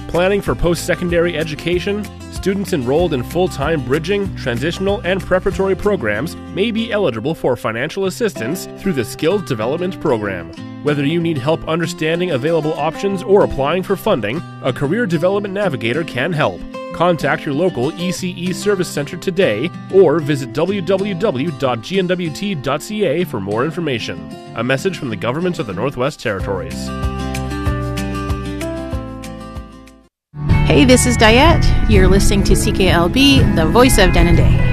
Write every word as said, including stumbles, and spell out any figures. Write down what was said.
Planning for post-secondary education? Students enrolled in full-time bridging, transitional, and preparatory programs may be eligible for financial assistance through the Skills Development Program. Whether you need help understanding available options or applying for funding, a Career Development Navigator can help. Contact your local E C E Service Center today or visit w w w dot g n w t dot c a for more information. A message from the Government of the Northwest Territories. Hey, this is Diette. You're listening to C K L B, the voice of Denendeh.